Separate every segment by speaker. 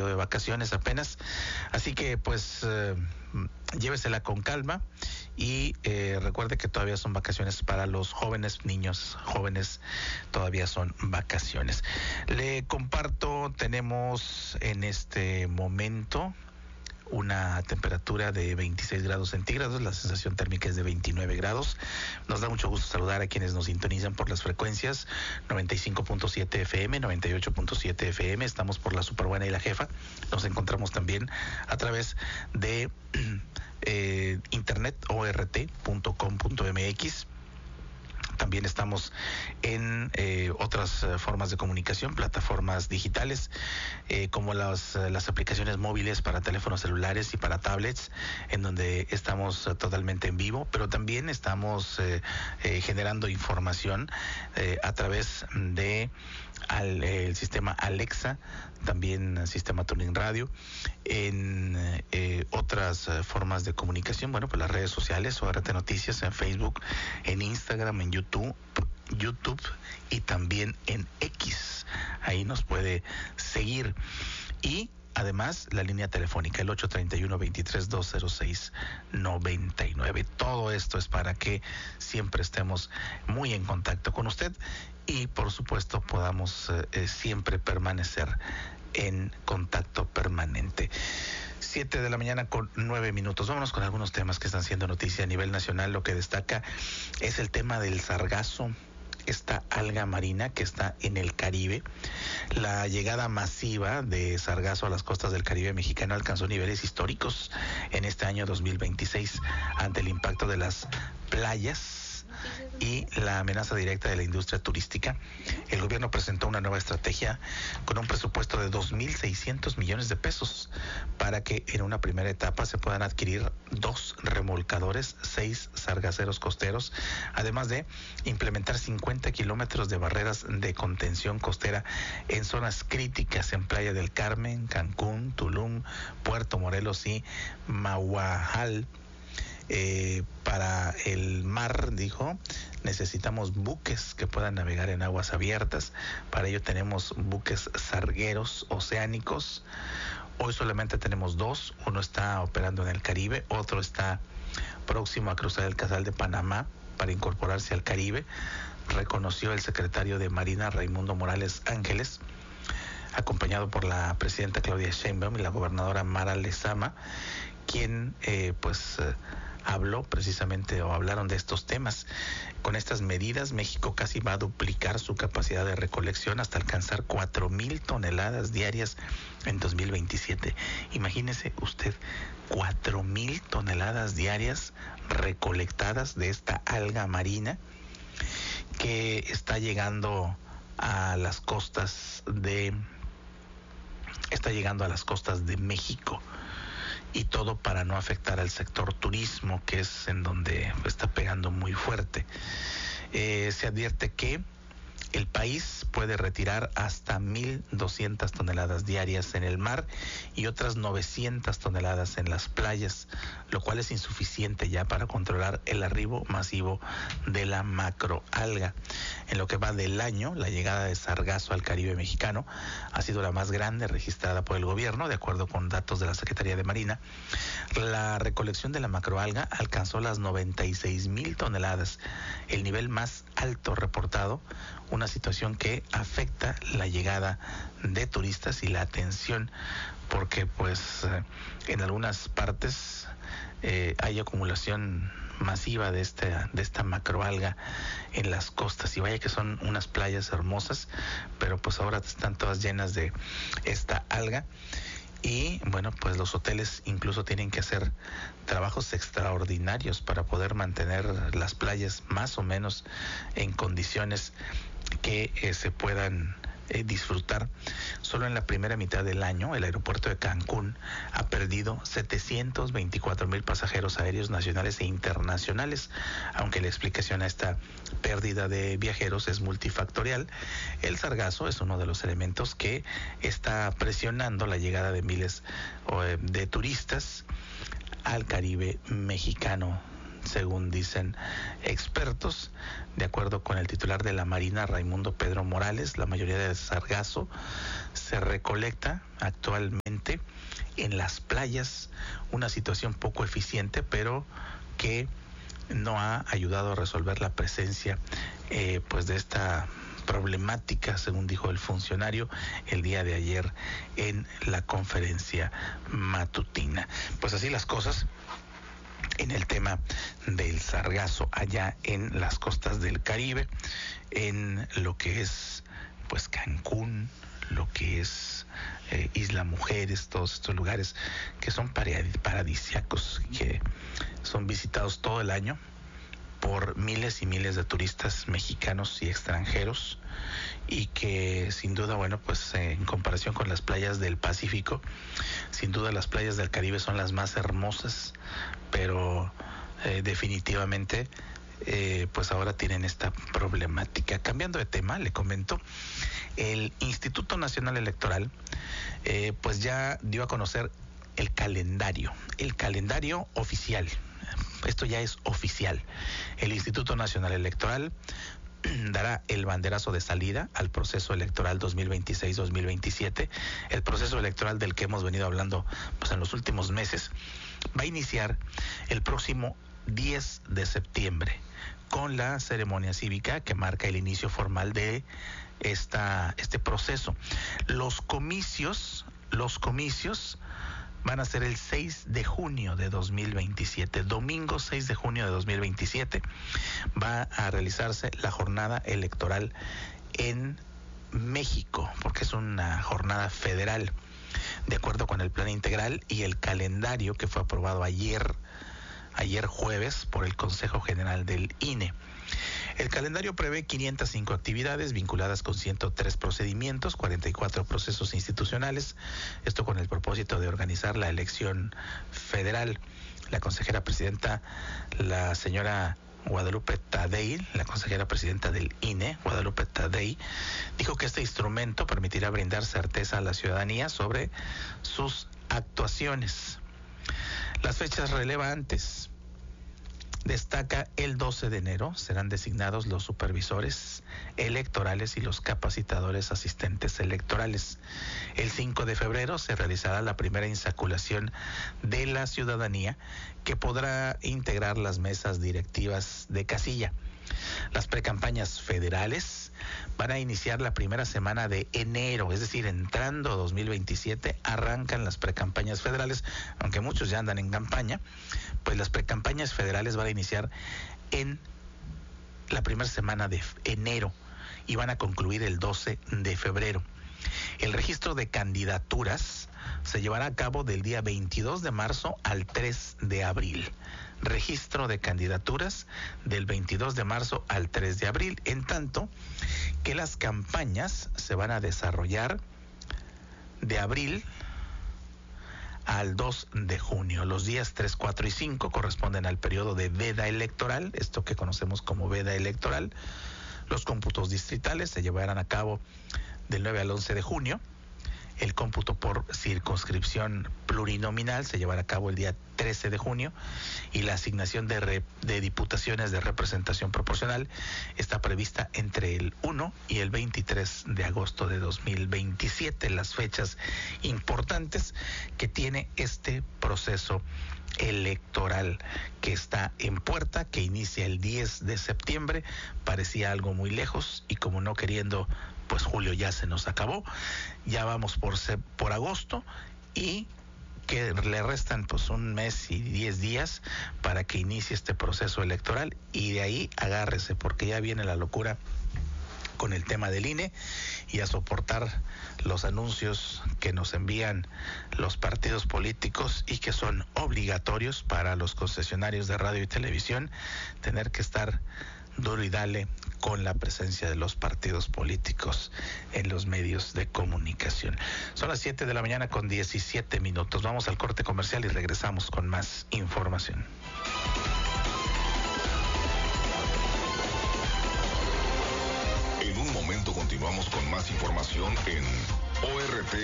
Speaker 1: periodo de vacaciones apenas, así que pues llévesela con calma y recuerde que todavía son vacaciones para los jóvenes, niños jóvenes, todavía son vacaciones. Le comparto, tenemos en este momento una temperatura de 26 grados centígrados, la sensación térmica es de 29 grados. Nos da mucho gusto saludar a quienes nos sintonizan por las frecuencias 95.7 FM, 98.7 FM, estamos por la Superbuena y la Jefa. Nos encontramos también a través de internet ort.com.mx. También estamos en otras formas de comunicación, plataformas digitales, como las aplicaciones móviles para teléfonos celulares y para tablets, en donde estamos totalmente en vivo, pero también estamos generando información a través de el sistema Alexa, también el sistema Tuning Radio, en otras formas de comunicación, bueno, pues las redes sociales, ORT Noticias, en Facebook, en Instagram, en YouTube y también en X. Ahí nos puede seguir. Y además, la línea telefónica, el 831-23-206-99. Todo esto es para que siempre estemos muy en contacto con usted y, por supuesto, podamos siempre permanecer en contacto permanente. 7 de la mañana con 9 minutos. Vámonos con algunos temas que están siendo noticia a nivel nacional. Lo que destaca es el tema del sargazo, esta alga marina que está en el Caribe. La llegada masiva de sargazo a las costas del Caribe mexicano alcanzó niveles históricos en este año 2026 ante el impacto de las playas y la amenaza directa de la industria turística. El gobierno presentó una nueva estrategia con un presupuesto de 2.600 millones de pesos para que en una primera etapa se puedan adquirir 2 remolcadores, 6 sargaceros costeros, además de implementar 50 kilómetros de barreras de contención costera en zonas críticas en Playa del Carmen, Cancún, Tulum, Puerto Morelos y Mahuajal. Para el mar, dijo, necesitamos buques que puedan navegar en aguas abiertas. Para ello tenemos buques sargueros oceánicos. Hoy solamente tenemos 2. Uno está operando en el Caribe, otro está próximo a cruzar el Canal de Panamá para incorporarse al Caribe, reconoció el secretario de Marina, Raimundo Morales Ángeles, acompañado por la presidenta Claudia Sheinbaum y la gobernadora Mara Lezama, quien habló precisamente o hablaron de estos temas. Con estas medidas, México casi va a duplicar su capacidad de recolección hasta alcanzar 4,000 toneladas diarias en 2027. Imagínese usted, 4,000 toneladas diarias recolectadas de esta alga marina que está llegando a las costas de México. Y todo para no afectar al sector turismo, que es en donde está pegando muy fuerte. Se advierte que el país puede retirar hasta 1,200 toneladas diarias en el mar y otras 900 toneladas en las playas, lo cual es insuficiente ya para controlar el arribo masivo de la macroalga. En lo que va del año, la llegada de sargazo al Caribe mexicano ha sido la más grande registrada por el gobierno, de acuerdo con datos de la Secretaría de Marina. La recolección de la macroalga alcanzó las 96,000 toneladas, el nivel más alto reportado, una situación que afecta la llegada de turistas y la atención, porque en algunas partes hay acumulación masiva de esta macroalga en las costas, y vaya que son unas playas hermosas, pero pues ahora están todas llenas de esta alga. Y bueno, pues los hoteles incluso tienen que hacer trabajos extraordinarios para poder mantener las playas más o menos en condiciones que se puedan disfrutar. Solo en la primera mitad del año, el aeropuerto de Cancún ha perdido 724,000 pasajeros aéreos nacionales e internacionales. Aunque la explicación a esta pérdida de viajeros es multifactorial, el sargazo es uno de los elementos que está presionando la llegada de miles de turistas al Caribe mexicano según dicen expertos. De acuerdo con el titular de la Marina, Raimundo Pedro Morales, la mayoría del sargazo se recolecta actualmente en las playas, una situación poco eficiente, pero que no ha ayudado a resolver la presencia pues de esta problemática, según dijo el funcionario el día de ayer en la conferencia matutina. Pues así las cosas en el tema del sargazo allá en las costas del Caribe, en lo que es pues Cancún, lo que es Isla Mujeres, todos estos lugares que son paradisíacos, que son visitados todo el año por miles y miles de turistas mexicanos y extranjeros, y que sin duda, bueno, pues en comparación con las playas del Pacífico, sin duda las playas del Caribe son las más hermosas, pero definitivamente pues ahora tienen esta problemática. Cambiando de tema, le comento, el Instituto Nacional Electoral pues ya dio a conocer el calendario oficial. Esto ya es oficial. El Instituto Nacional Electoral dará el banderazo de salida al proceso electoral 2026-2027, el proceso electoral del que hemos venido hablando pues en los últimos meses. Va a iniciar el próximo 10 de septiembre con la ceremonia cívica que marca el inicio formal de este proceso. Los comicios van a ser el 6 de junio de 2027, domingo 6 de junio de 2027, va a realizarse la jornada electoral en México, porque es una jornada federal, de acuerdo con el plan integral y el calendario que fue aprobado ayer jueves por el Consejo General del INE. El calendario prevé 505 actividades vinculadas con 103 procedimientos, 44 procesos institucionales, esto con el propósito de organizar la elección federal. La consejera presidenta, la señora Guadalupe Tadei, la consejera presidenta del INE, Guadalupe Tadei, dijo que este instrumento permitirá brindar certeza a la ciudadanía sobre sus actuaciones. Las fechas relevantes. Destaca el 12 de enero serán designados los supervisores electorales y los capacitadores asistentes electorales. El 5 de febrero se realizará la primera insaculación de la ciudadanía que podrá integrar las mesas directivas de casilla. Las precampañas federales van a iniciar la primera semana de enero, es decir, entrando 2027 arrancan las precampañas federales, aunque muchos ya andan en campaña, pues las precampañas federales van a iniciar en la primera semana de enero y van a concluir el 12 de febrero. El registro de candidaturas se llevará a cabo del día 22 de marzo al 3 de abril. Registro de candidaturas del 22 de marzo al 3 de abril, en tanto que las campañas se van a desarrollar de abril al 2 de junio. Los días 3, 4 y 5 corresponden al periodo de veda electoral, esto que conocemos como veda electoral. Los cómputos distritales se llevarán a cabo del 9 al 11 de junio. El cómputo por circunscripción plurinominal se llevará a cabo el día 13 de junio y la asignación de diputaciones de representación proporcional está prevista entre el 1 y el 23 de agosto de 2027, las fechas importantes que tiene este proceso electoral que está en puerta, que inicia el 10 de septiembre. Parecía algo muy lejos y como no queriendo, pues julio ya se nos acabó, ya vamos por agosto y que le restan pues un mes y 10 días para que inicie este proceso electoral y de ahí agárrese porque ya viene la locura con el tema del INE y a soportar los anuncios que nos envían los partidos políticos y que son obligatorios para los concesionarios de radio y televisión, tener que estar duro y dale con la presencia de los partidos políticos en los medios de comunicación. Son las 7 de la mañana con 17 minutos. Vamos al corte comercial y regresamos con más información.
Speaker 2: En un momento continuamos con más información en ORT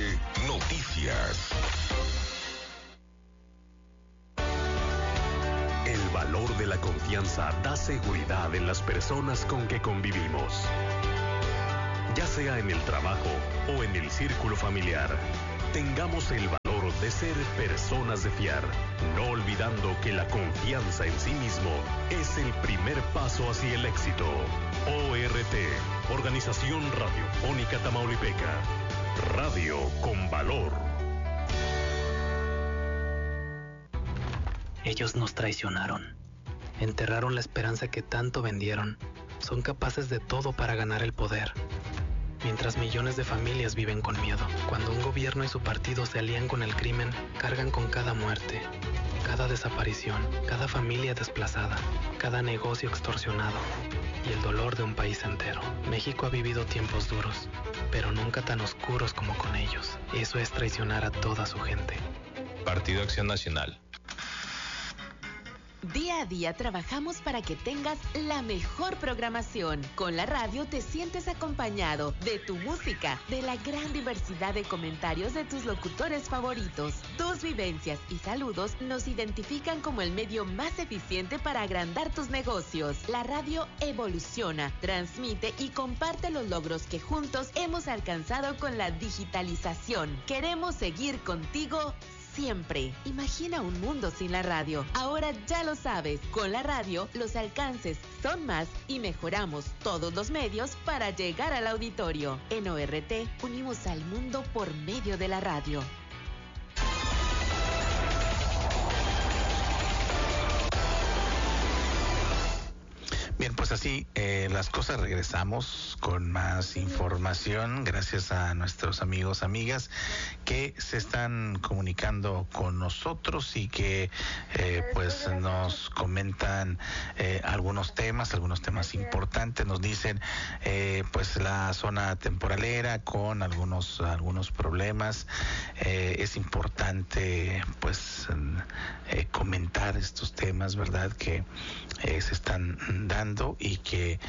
Speaker 2: Noticias. El valor de
Speaker 3: la confianza da seguridad en las personas con que convivimos. Ya sea en el trabajo o en el círculo familiar, tengamos el valor de ser personas de fiar, no olvidando que la confianza en sí mismo es el primer paso hacia el éxito. ORT, Organización Radiofónica Tamaulipeca. Radio con valor.
Speaker 4: Ellos nos traicionaron. Enterraron la esperanza que tanto vendieron. Son capaces de todo para ganar el poder. Mientras millones de familias viven con miedo. Cuando un gobierno y su partido se alían con el crimen, cargan con cada muerte, cada desaparición, cada familia desplazada, cada negocio extorsionado y el dolor de un país entero. México ha vivido tiempos duros, pero nunca tan oscuros como con ellos. Eso es traicionar a toda su gente.
Speaker 5: Partido Acción Nacional.
Speaker 6: Día a día trabajamos para que tengas la mejor programación. Con la radio te sientes acompañado de tu música, de la gran diversidad de comentarios de tus locutores favoritos. Tus vivencias y saludos nos identifican como el medio más eficiente para agrandar tus negocios. La radio evoluciona, transmite y comparte los logros que juntos hemos alcanzado con la digitalización. Queremos seguir contigo siempre. Imagina un mundo sin la radio. Ahora ya lo sabes. Con la radio, los alcances son más y mejoramos todos los medios para llegar al auditorio. En ORT, unimos al mundo por medio de la radio.
Speaker 1: Bien, pues así las cosas. Regresamos con más información gracias a nuestros amigos, amigas que se están comunicando con nosotros y que pues nos comentan algunos temas importantes. Nos dicen pues la zona temporalera con algunos problemas. Es importante pues comentar estos temas, ¿verdad?, que se están dando y que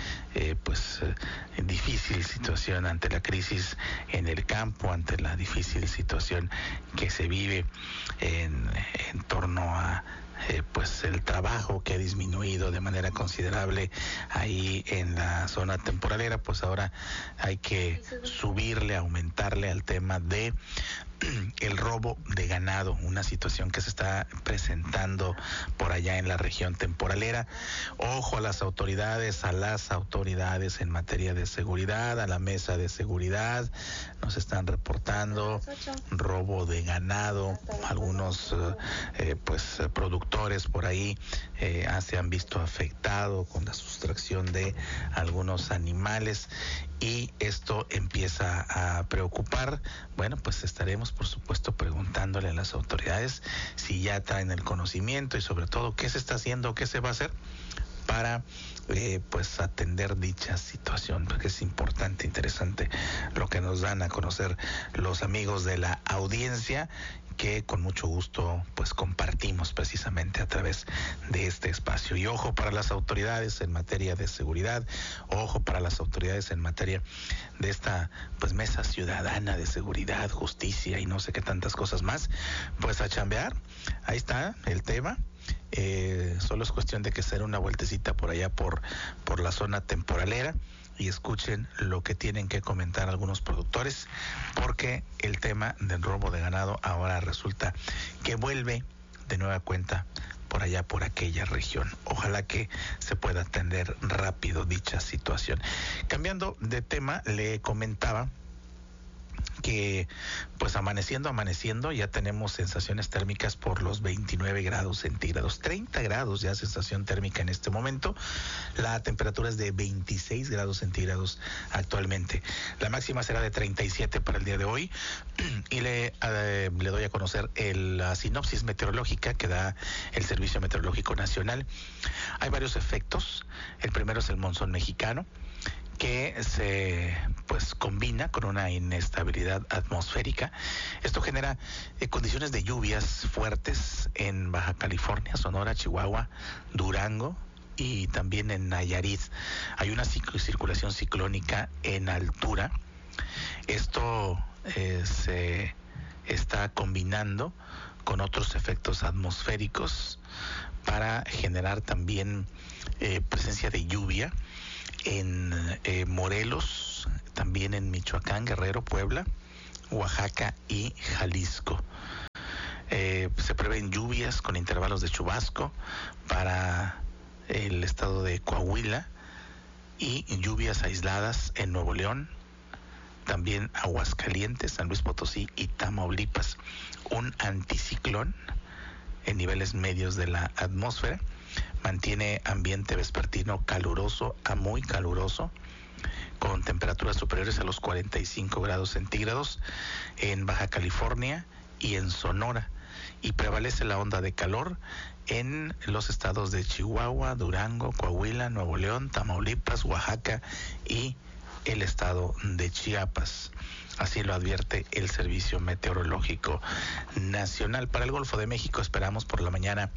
Speaker 1: difícil situación ante la crisis en el campo, ante la difícil situación que se vive en torno a pues el trabajo que ha disminuido de manera considerable ahí en la zona temporalera. Pues ahora hay que aumentarle al tema de el robo de ganado, una situación que se está presentando por allá en la región temporalera. Ojo a las autoridades en materia de seguridad, a la mesa de seguridad. Nos están reportando robo de ganado. Algunos productores por ahí se han visto afectados con la sustracción de algunos animales y esto empieza a preocupar. Bueno, pues estaremos por supuesto preguntándole a las autoridades si ya traen el conocimiento y sobre todo qué se está haciendo, qué se va a hacer para pues atender dicha situación, porque es importante, interesante lo que nos dan a conocer los amigos de la audiencia, que con mucho gusto pues compartimos precisamente a través de este espacio. Y ojo para las autoridades en materia de seguridad, ojo para las autoridades en materia de esta pues mesa ciudadana de seguridad, justicia y no sé qué tantas cosas más, pues a chambear. Ahí está el tema. Solo es cuestión de que se dé una vueltecita por allá por la zona temporalera y escuchen lo que tienen que comentar algunos productores, porque el tema del robo de ganado ahora resulta que vuelve de nueva cuenta por allá, por aquella región. Ojalá que se pueda atender rápido dicha situación. Cambiando de tema, le comentaba que pues amaneciendo ya tenemos sensaciones térmicas por los 29 grados centígrados, 30 grados ya sensación térmica en este momento. La temperatura es de 26 grados centígrados actualmente. La máxima será de 37 para el día de hoy y le doy a conocer la sinopsis meteorológica que da el Servicio Meteorológico Nacional. Hay varios efectos. El primero es el monzón mexicano, que se pues combina con una inestabilidad atmosférica. Esto genera condiciones de lluvias fuertes en Baja California, Sonora, Chihuahua, Durango y también en Nayarit. Hay una circulación ciclónica en altura. Esto se está combinando con otros efectos atmosféricos para generar también presencia de lluvia en Morelos, también en Michoacán, Guerrero, Puebla, Oaxaca y Jalisco. Se prevén lluvias con intervalos de chubasco para el estado de Coahuila y lluvias aisladas en Nuevo León, también Aguascalientes, San Luis Potosí y Tamaulipas. Un anticiclón en niveles medios de la atmósfera mantiene ambiente vespertino caluroso a muy caluroso, con temperaturas superiores a los 45 grados centígrados en Baja California y en Sonora, y prevalece la onda de calor en los estados de Chihuahua, Durango, Coahuila, Nuevo León, Tamaulipas, Oaxaca y el estado de Chiapas. Así lo advierte el Servicio Meteorológico Nacional. Para el Golfo de México esperamos por la mañana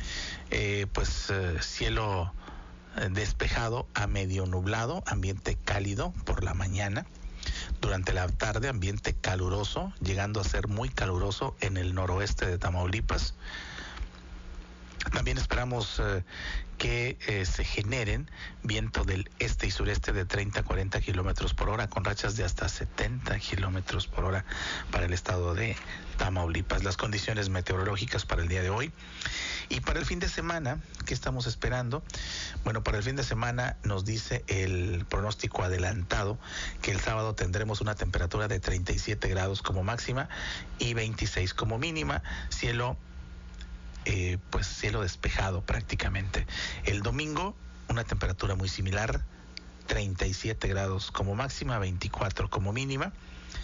Speaker 1: cielo despejado a medio nublado, ambiente cálido por la mañana. Durante la tarde, ambiente caluroso, llegando a ser muy caluroso en el noroeste de Tamaulipas. También esperamos que se generen viento del este y sureste de 30 a 40 kilómetros por hora, con rachas de hasta 70 kilómetros por hora para el estado de Tamaulipas. Las condiciones meteorológicas para el día de hoy. Y para el fin de semana, ¿qué estamos esperando? Bueno, para el fin de semana nos dice el pronóstico adelantado que el sábado tendremos una temperatura de 37 grados como máxima y 26 como mínima, cielo despejado prácticamente. El domingo, una temperatura muy similar, 37 grados como máxima, 24 como mínima,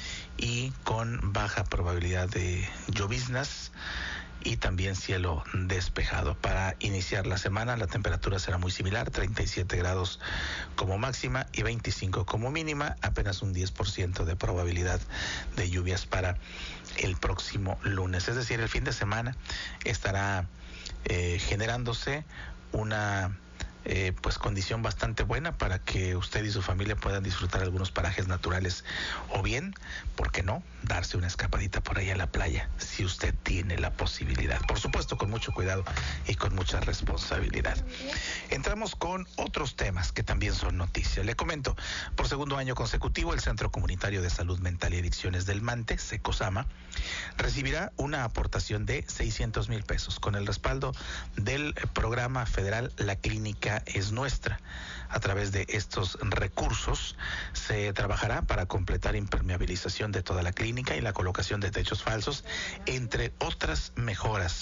Speaker 1: y con baja probabilidad de lloviznas y también cielo despejado. Para iniciar la semana, la temperatura será muy similar, 37 grados como máxima y 25 como mínima, apenas un 10% de probabilidad de lluvias para el próximo lunes. Es decir, el fin de semana estará generándose una condición bastante buena para que usted y su familia puedan disfrutar algunos parajes naturales, o bien, ¿por qué no?, darse una escapadita por ahí a la playa, si usted tiene la posibilidad. Por supuesto, con mucho cuidado y con mucha responsabilidad. Entramos con otros temas que también son noticia. Le comento, por segundo año consecutivo, el Centro Comunitario de Salud Mental y Adicciones del Mante, Secosama, recibirá una aportación de 600 mil pesos con el respaldo del programa federal La Clínica es Nuestra. A través de estos recursos se trabajará para completar impermeabilización de toda la clínica y la colocación de techos falsos, entre otras mejoras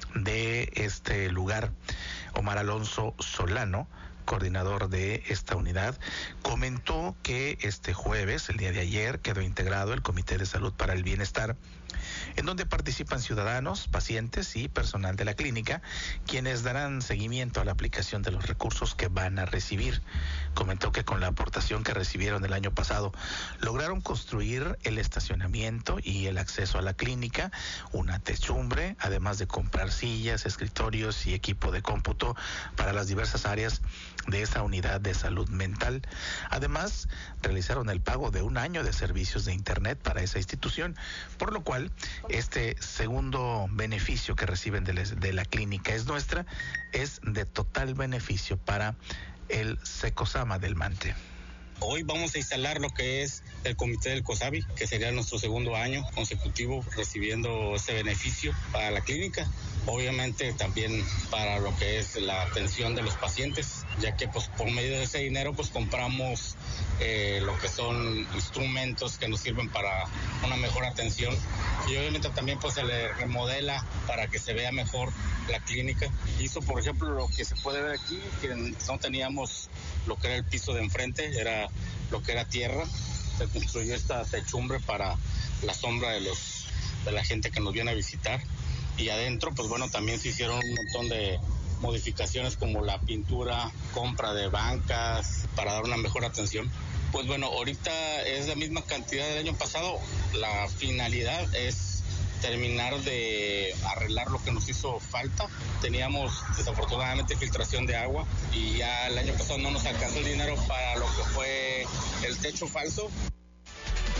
Speaker 1: de este lugar. Omar Alonso Solano, coordinador de esta unidad, comentó que este jueves, el día de ayer, quedó integrado el Comité de Salud para el Bienestar, en donde participan ciudadanos, pacientes y personal de la clínica, quienes darán seguimiento a la aplicación de los recursos que van a recibir. Comentó que con la aportación que recibieron el año pasado, lograron construir el estacionamiento y el acceso a la clínica, una techumbre, además de comprar sillas, escritorios y equipo de cómputo para las diversas áreas de esa unidad de salud mental. Además, realizaron el pago de un año de servicios de internet para esa institución, por lo cual este segundo beneficio que reciben de la Clínica es Nuestra es de total beneficio para el Secosama del Mante.
Speaker 7: Hoy vamos a instalar lo que es el comité del COSABI, que sería nuestro segundo año consecutivo recibiendo ese beneficio para la clínica. Obviamente también para lo que es la atención de los pacientes, ya que pues por medio de ese dinero pues compramos lo que son instrumentos que nos sirven para una mejor atención, y obviamente también pues se le remodela para que se vea mejor la clínica. Hizo por ejemplo lo que se puede ver aquí, que no teníamos lo que era el piso de enfrente, era lo que era tierra. Se construyó esta techumbre para la sombra de la gente que nos viene a visitar, y adentro pues bueno, también se hicieron un montón de modificaciones como la pintura, compra de bancas para dar una mejor atención. Pues bueno, ahorita es la misma cantidad del año pasado. La finalidad es terminar de arreglar lo que nos hizo falta. Teníamos desafortunadamente filtración de agua y ya el año pasado no nos alcanzó el dinero para lo que fue el techo falso.